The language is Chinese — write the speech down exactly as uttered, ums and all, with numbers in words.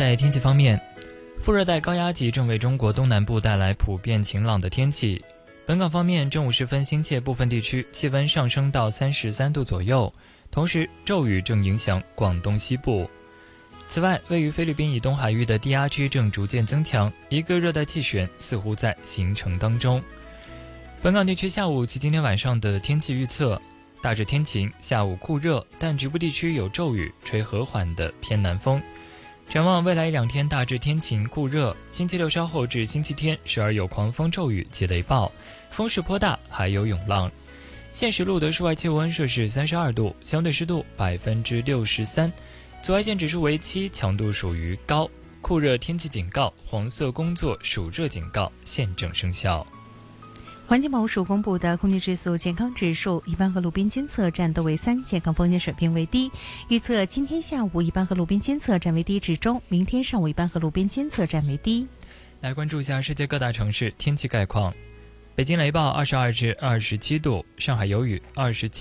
在天气方面，副热带高压脊正为中国东南部带来普遍晴朗的天气。本港方面，正午时分，新界部分地区气温上升到三十三度左右，同时骤雨正影响广东西部。此外，位于菲律宾以东海域的低压区正逐渐增强，一个热带气旋似乎在形成当中。本港地区下午及今天晚上的天气预测：大致天晴，下午酷热，但局部地区有骤雨，吹和缓的偏南风。展望未来一两天，大致天晴酷热，星期六稍后至星期天时而有狂风骤雨及雷暴，风势颇大，还有涌浪。现时录得室外气温摄氏三十二度，相对湿度百分之六十三，紫外线指数为七，强度属于高，酷热天气警告、黄色工作暑热警告现正生效。 环境保护署公布的空气质素健康指数，一般和路边监测站都为三，健康风险水平为低。预测今天下午一般和路边监测站为低至中，明天上午一般和路边监测站为低。 来关注一下世界各大城市天气概况。北京雷暴二十二至二十七度，上海有雨二十七